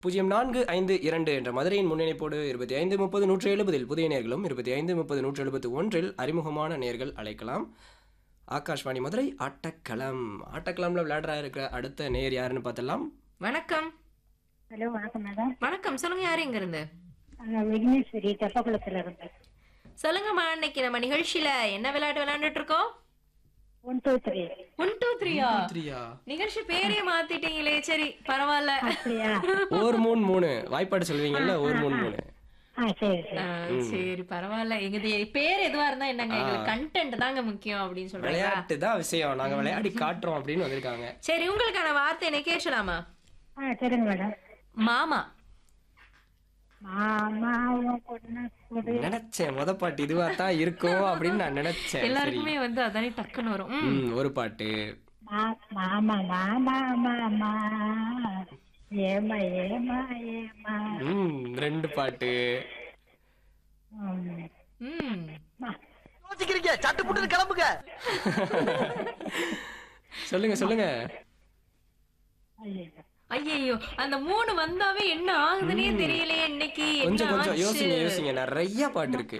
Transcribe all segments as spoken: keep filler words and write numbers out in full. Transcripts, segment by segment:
பூஜ்ஜியம் நான்கு ஐந்து இரண்டு என்ற மதுரையின் முன்னிணைப்போடு இருபத்தி ஐந்து முப்பது நூற்றி எழுபதில் புதிய நேர்களும் இருபத்தி ஐந்து முப்பது நூற்றி எழுபத்தி ஒன்றில் அறிமுகமான நேர்கள் அழைக்கலாம். ஆகாஷ்வாணி மதுரை ஆட்டக்களம். ஆட்டக்களம்ல விளையாடுறா இருக்கிற அடுத்த நேர் யாருன்னு பார்த்தலாம். வணக்கம். ஹலோ, வணக்கம் மேடம். வணக்கம், சொல்லுங்க. யாரு இங்க இருந்து? விக்னேஸ்வரி தெப்பகுளத்துல இருந்து. சொல்லுங்கம்மா, இன்னைக்கு நம்ம நிகழ்ச்சியில என்ன விளையாட்டு விளையாண்டுட்டு இருக்கோம்? One two three. One two த்ரீயா? த்ரீயா? நிகழ்ச்சி பேரே மாத்திட்டீங்களே. சரி, பரவாயில்ல. அப்படியா? ஒரு மூணு மூணு வாய்ப்பாடு சொல்வீங்கல்ல, ஒரு மூணு மூணு. ஆ, சரி சரி. ஆ, சரி, பரவாயில்ல. எங்க பேர் எதுவா இருந்தா என்னங்க, எங்களுக்கு கண்டென்ட் தாங்க முக்கியம் அப்படின்னு சொல்றீங்களா? விளையாட்டு தான் விஷயம், நாங்க விளையாடி காட்டுறோம் அப்படின்னு வந்திருக்காங்க. சரி, உங்களுக்கான வார்த்தை என்ன கேட்கலாமா? ஆ, சரிங்க மேடம். மாமா. மாமாவும் பொண்ணு கொடு. நினைச்சேன் முத பாட்டு இதுவா தான் இருக்கும் அப்படின்னு நான் நினைச்சேன். சரி. எல்லாருக்குமே வந்து அதானே டக்குன்னு வரும். ம். ம், ஒரு பாட்டு. மா- மாமா மாமா மாமா ஏமா ஏமா ஏமா. ம், ரெண்டு பாட்டு. ம். ம். மா- யோசிக்கிறீங்க, சட்டு புட்டு கிளம்புங்க. சொல்லுங்க சொல்லுங்க. ஐயோ. ஐயையோ, அந்த மூணு வந்தாவே என்ன ஆகுதுன்னே தெரியலையே இன்னைக்கு. கொஞ்சம் என்ன கொஞ்சம் ஆச்சு? யோசிங்க யோசிங்க, நிறைய பாட்டு இருக்கு.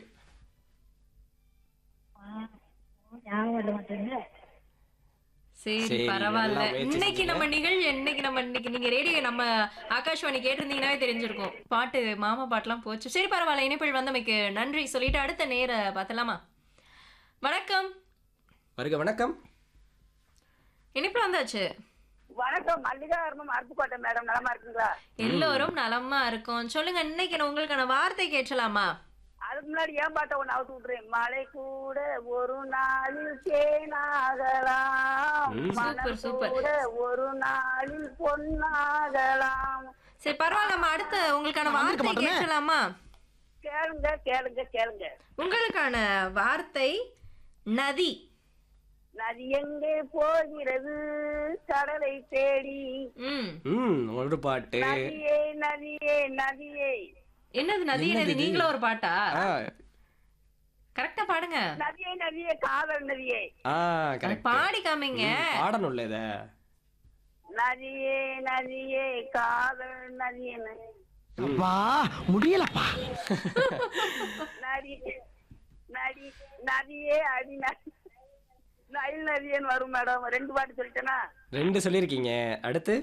ஆ, ஞாபகம் வர மாட்டேங்க. சரி, சரி, பரவாயில்ல. நல்லா முயற்சி இன்னைக்கு செஞ்சீங்க. நம்ம நிகழ்ச்சி இன்னைக்கு நம்ம இன்னைக்கு நீங்க ரேடியோ நம்ம ஆகாஷ்வாணி கேட்டிருந்தீங்கன்னாவே தெரிஞ்சிருக்கும். பாட்டு மாமா பாட்டுலாம் போச்சு. சரி, பரவாயில்ல. இணைப்பில் வந்தமைக்கு நன்றி சொல்லிட்டு அடுத்த நேர பார்த்தலாமா? வணக்கம். வருக. வணக்கம். இணைப்பில் வந்தாச்சு. வணக்கம், மல்லிகா அருமம் அருப்புக்கோட்டை மேடம். நலமா இருக்குங்களா? எல்லோரும் நலமா இருக்கும். சொல்லுங்க, இன்னைக்கு நான் உங்களுக்கான வார்த்தை கேட்கலாமா? அதுக்கு முன்னாடி ஏன் பாட்ட ஒண்ணு அவுத்து விட்டுறேன். மழை கூட ஒரு நாளில் தேனாகலாம், ம். மனம் சூப்பர், சூப்பர். கூட ஒரு நாளில் பொன்னாகலாம். சரி, பரவாயில்ல. நம்ம அடுத்த உங்களுக்கான வார்த்தை கேட்கலாமா? கேளுங்க கேளுங்க கேளுங்க. உங்களுக்கான வார்த்தை நதி. நதி எங்கே போகிறது கடலை தேடி? ம். ம், ஒரு பாட்டு. நதியே நதியே நதியே. என்னது நதி? என்னது நதி இது? நீங்களும் ஒரு பாட்டா? ஆ கரெக்டா பாடுங்க. நதியே நதியே காதல் நதியே. ஆ அது கரெக்ட். பாடி காமிங்க. பாடணும்ல இத. நதியே நதியே காதல் நதியே. அப்பா முடியலப்பா. நதி நதி நதியே அடி நதி நயில் நதியேன்னு வரும் மேடம். ரெண்டு பாட்டு சொல்லிட்டேனா? ரெண்டு சொல்லிருக்கீங்க. அடுத்து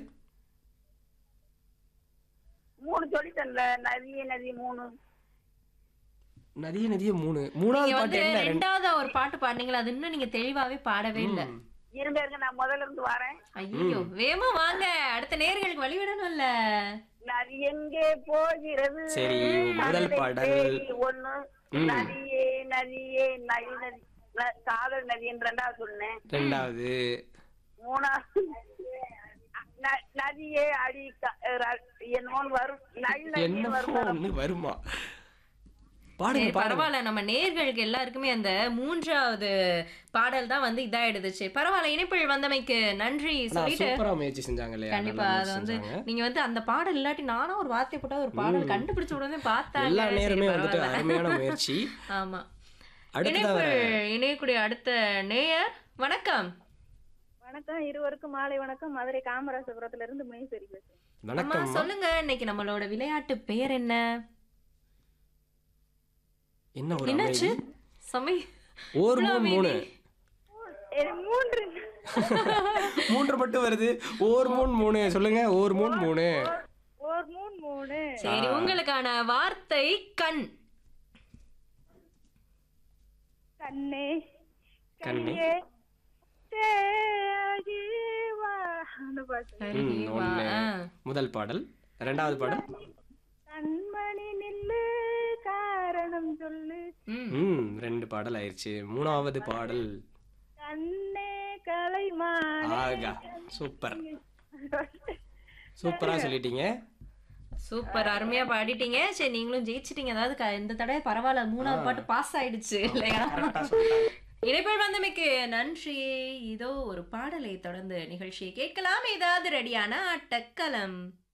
மூணு சொல்லிட்டேன்ல. நதியே நதி மூணு. நதிய நதிய மூணு. மூணாவது நீங்க பாட்டு வந்து என்ன? ரெண்டு. ரெண்டாவது ஒரு பாட்டு பாடுனீங்களா? அது இன்னும் நீங்க தெளிவாவே பாடவே இல்ல. ம். இருங்க இருங்க, நான் முதல்ல இருந்து வரேன். ஐயோ, வேகமா வாங்க, அடுத்த நேர்களுக்கு வழிவிடணும்ல. நதி எங்கே போகிறது சரி, முதல் கடலை பாடல். தேடி ஒண்ணு. ம். நதியே நதியே நயில் நதி ந- காதல் நதின்னு ரெண்டாவது சொன்னேன். ரெண்டாவது. மூணாவது ந- நதியே அடி க- ர- என்னமோன்னு வரும். நயில் நதின்னு வரும் என்ன மேடம். ஒண்ணு வருமா? சரி, பாடுங்க பாடுங்க. பரவாயில்ல. நம்ம நேர்களுக்கு எல்லாருக்குமே அந்த மூன்றாவது பாடல் தான் வந்து இதாயிடுச்சு. பரவாயில்ல. இணைப்பில் வந்தமைக்கு நன்றி ஆனா, சொல்லிட்டு சூப்பரா முயற்சி செஞ்சாங்க இல்லையா? கண்டிப்பா நல்லா அது முயற்சி வந்து செஞ்சாங்க. நீங்க வந்து அந்த பாடல் இல்லாட்டி நானும் ஒரு வார்த்தை போட்டா ஒரு பாடல் கண்டுபிடிச்ச உடனே பார்த்தாங்க. எல்லா சரி, நேரமே வந்துட்டு பரவாயில்ல. அருமையான முயற்சி. ஆமா. அடுத்ததா இணைப்பு வர இணையக்கூடிய அடுத்த நேயர். வணக்கம். வணக்கம், இருவருக்கும் மாலை வணக்கம். மதுரை காமராசபுரத்துல இருந்து மகேஸ்வரி பேசுறேன். அம்மா, வணக்கம். சொல்லுங்க, இன்னைக்கு நம்மளோட விளையாட்டு பெயர் என்ன? என்ன ஒரு என்னாச்சு? அமைதி. சமை ஒரு இவ்வளவு மூணு மூணு. அமைதி. இது மூன்று மூன்று மட்டும் வருது. ஒரு மூணு மூணு சொல்லுங்க. ஒரு மூணு மூணு. ஒரு மூணு மூணு. சரி, ஆ. உங்களுக்கான வார்த்தை கண். கண்ணே கண்ணே. கையே தேடி வா. அந்த பாட்டு. சரி, ம், வா. ஒண்ணு. ஆ. முதல் பாடல். இரண்டாவது பாடல். கண்மணி நில்லு காரணம் சொல்லு. ம். ம், ரெண்டு பாடல் ஆயிருச்சு. மூணாவது பாடல். கண்ணே கலைமானே. ஆகா, சூப்பர். சூப்பரா சொல்லிட்டீங்க. சூப்பர், அருமையா பாடிட்டீங்க. சரி, நீங்களும் ஜெயிச்சிட்டீங்க. அதாவது க- இந்த தடவை பரவாயில்ல, மூணாவது பாட்டு பாஸ் ஆயிடுச்சு இல்லையா? இணைப்பில் வந்தமைக்கு நன்றி. இதோ ஒரு பாடலை தொடர்ந்து நிகழ்ச்சியை கேட்கலாம். ஏதாவது ரெடியான ஆட்டக்களம்.